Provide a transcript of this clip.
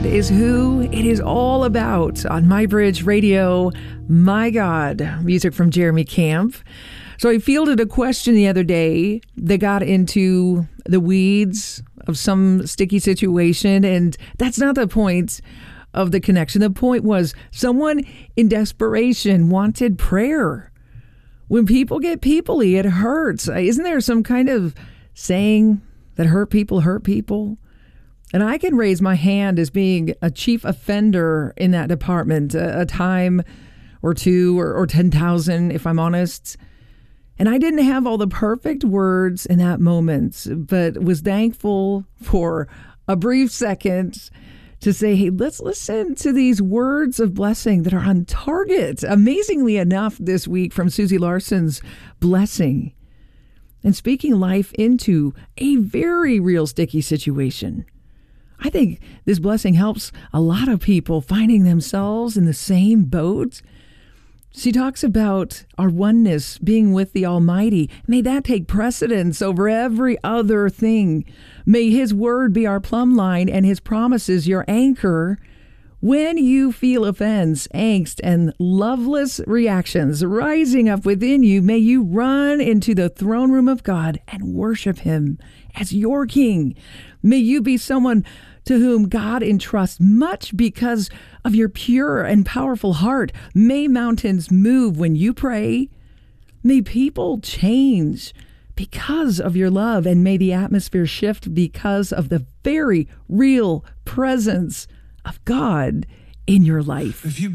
God is who it is all about on MyBridge Radio. My God, music from Jeremy Camp. So I fielded a question the other day that got into the weeds of some sticky situation, and that's not the point of the connection. The point was someone in desperation wanted prayer. When people get peoply, it hurts. Isn't there some kind of saying that hurt people hurt people? And I can raise my hand as being a chief offender in that department, a time or two or 10,000, if I'm honest. And I didn't have all the perfect words in that moment, but was thankful for a brief second to say, hey, let's listen to these words of blessing that are on target. Amazingly enough, this week from Susie Larson's Blessing, and speaking life into a very real sticky situation. I think this blessing helps a lot of people finding themselves in the same boat. She talks about our oneness being with the Almighty. May that take precedence over every other thing. May His word be our plumb line and His promises your anchor. When you feel offense, angst, and loveless reactions rising up within you, may you run into the throne room of God and worship Him as your King. May you be someone to whom God entrusts much because of your pure and powerful heart. May mountains move when you pray. May people change because of your love, and may the atmosphere shift because of the very real presence of God in your life.